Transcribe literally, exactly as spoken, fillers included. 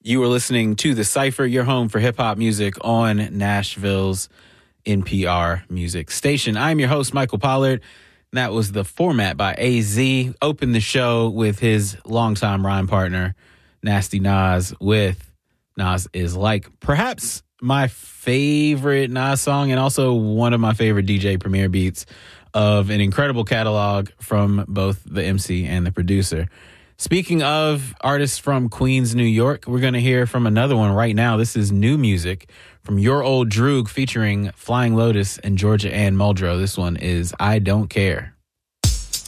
You are listening to The Cypher, your home for hip-hop music on Nashville's N P R music station. I'm your host, Michael Pollard. And that was The Format by A Z. Opened the show with his longtime rhyme partner, Nasty Nas, with Nas Is Like. Perhaps my favorite Nas song and also one of my favorite D J Premier beats of an incredible catalog from both the M C and the producer. Speaking of artists from Queens, New York, we're going to hear from another one right now. This is new music from Your Old Droog featuring Flying Lotus and Georgia Ann Muldrow. This one is I Don't Care.